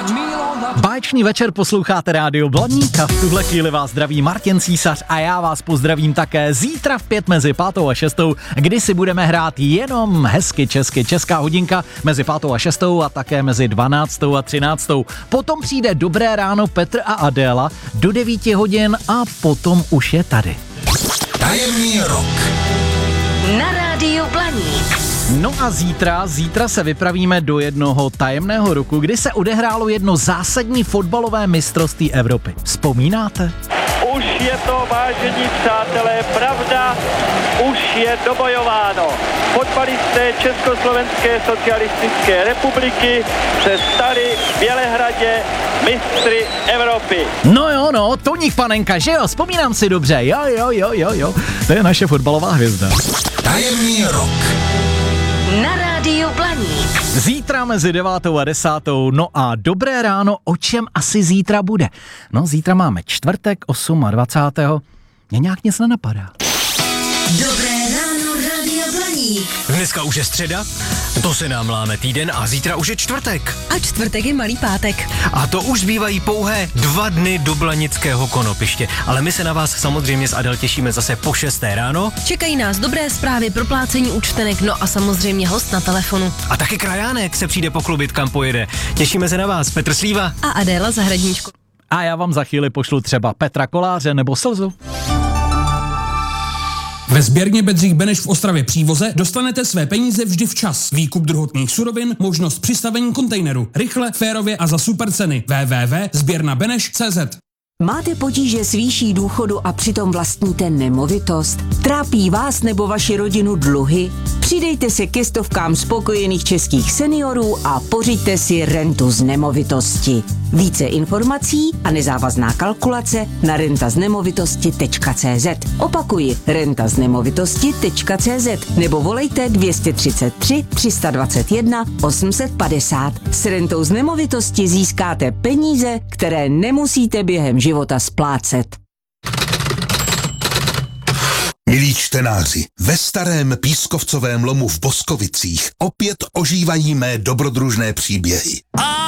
Báječný večer, posloucháte Rádio Blaník a v tuhle chvíli vás zdraví Martin Císař a já vás pozdravím také zítra v 5 mezi 5. a 6, kdy si budeme hrát jenom hezky česky. Česká hodinka mezi 5. a 6 a také mezi 12. a 13. Potom přijde Dobré ráno Petr a Adéla do 9 hodin a potom už je tady. Tajemný rok na Rádiu Blaník. No a zítra se vypravíme do jednoho tajemného roku, kdy se odehrálo jedno zásadní fotbalové mistrovství Evropy. Vzpomínáte? Už je to, vážení přátelé, pravda, už je dobojováno. Fotbalisté Československé socialistické republiky se stali v Bělehradě mistry Evropy. No, Toník Panenka, že jo, vzpomínám si dobře, jo, to je naše fotbalová hvězda. Tajemný rok Na Rádiu Blaník. Zítra mezi 9. a 10. No a dobré ráno, o čem asi zítra bude? No, zítra máme čtvrtek, 28. Mě nějak nic nenapadá. Dobré ráno, Rádio Blaník. Dneska už je středa, to se nám láme týden a zítra už je čtvrtek. A čtvrtek je malý pátek. A to už zbývají pouhé 2 dny do blanického konopiště. Ale my se na vás samozřejmě s Adel těšíme zase po 6. ráno. Čekají nás dobré zprávy, proplácení účtenek, no a samozřejmě host na telefonu. A taky krajánek se přijde pochlubit, kam pojede. Těšíme se na vás, Petr Slíva a Adéla Zahradníčko. A já vám za chvíli pošlu třeba Petra Koláře nebo Slzu. Ve sběrně Bedřich Beneš v Ostravě Přívoze dostanete své peníze vždy včas. Výkup druhotných surovin, možnost přistavení kontejneru. Rychle, férově a za super ceny. www.sběrnabeneš.cz. Máte potíže s výší důchodu a přitom vlastníte nemovitost? Trápí vás nebo vaši rodinu dluhy? Přidejte se ke stovkám spokojených českých seniorů a pořiďte si rentu z nemovitosti. Více informací a nezávazná kalkulace na rentaznemovitosti.cz. Opakuji, rentaznemovitosti.cz nebo volejte 233 321 850. S rentou z nemovitosti získáte peníze, které nemusíte během života splácet. Milí čtenáři, ve starém pískovcovém lomu v Boskovicích opět ožívají mé dobrodružné příběhy.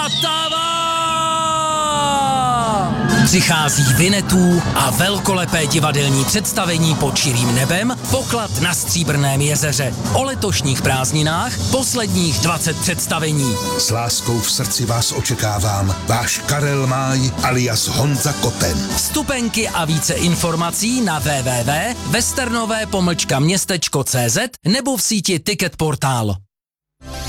Přichází Vinetů a velkolepé divadelní představení Pod širým nebem, Poklad na Stříbrném jezeře. O letošních prázdninách posledních 20 představení. S láskou v srdci vás očekávám, váš Karel Máj alias Honza Koten. Vstupenky a více informací na www.westernové-městečko.cz nebo v síti Ticket Portál.